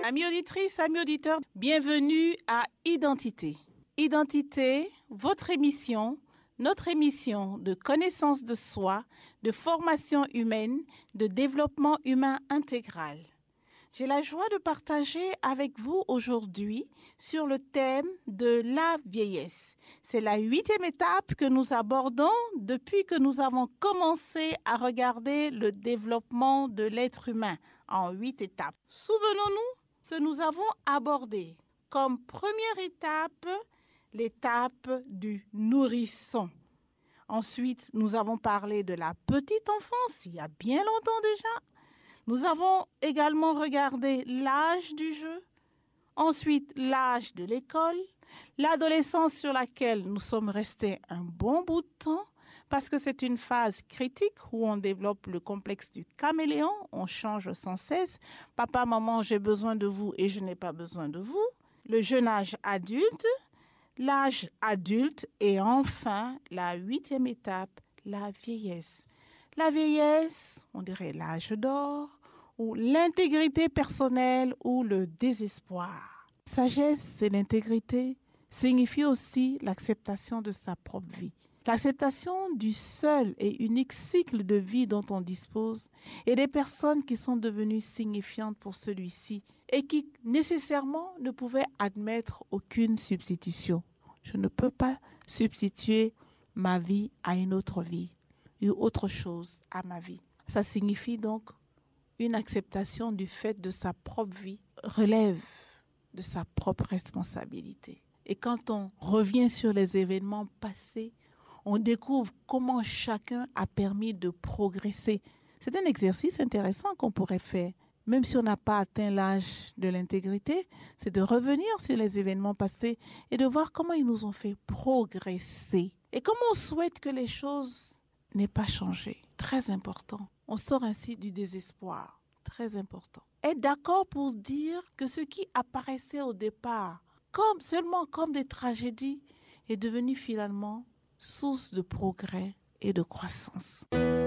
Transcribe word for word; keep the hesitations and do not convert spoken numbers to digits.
Amis auditrices, amis auditeurs, bienvenue à Identité. Identité, votre émission, notre émission de connaissance de soi, de formation humaine, de développement humain intégral. J'ai la joie de partager avec vous aujourd'hui sur le thème de la vieillesse. C'est la huitième étape que nous abordons depuis que nous avons commencé à regarder le développement de l'être humain en huit étapes. Souvenons-nous que nous avons abordé comme première étape l'étape du nourrisson. Ensuite, nous avons parlé de la petite enfance, il y a bien longtemps déjà. Nous avons également regardé l'âge du jeu, ensuite l'âge de l'école, l'adolescence sur laquelle nous sommes restés un bon bout de temps, parce que c'est une phase critique où on développe le complexe du caméléon, on change sans cesse. Papa, maman, j'ai besoin de vous et je n'ai pas besoin de vous. Le jeune âge adulte, l'âge adulte et enfin la huitième étape, la vieillesse. La vieillesse, on dirait l'âge d'or, ou l'intégrité personnelle ou le désespoir. Sagesse et l'intégrité signifient aussi l'acceptation de sa propre vie. L'acceptation du seul et unique cycle de vie dont on dispose et des personnes qui sont devenues signifiantes pour celui-ci et qui nécessairement ne pouvaient admettre aucune substitution. Je ne peux pas substituer ma vie à une autre vie ou autre chose à ma vie. Ça signifie donc une acceptation du fait de sa propre vie relève de sa propre responsabilité. Et quand on revient sur les événements passés, on découvre comment chacun a permis de progresser. C'est un exercice intéressant qu'on pourrait faire. Même si on n'a pas atteint l'âge de l'intégrité, c'est de revenir sur les événements passés et de voir comment ils nous ont fait progresser. Et comment on souhaite que les choses n'aient pas changé. Très important. On sort ainsi du désespoir. Très important. Être d'accord pour dire que ce qui apparaissait au départ comme seulement comme des tragédies est devenu finalement source de progrès et de croissance.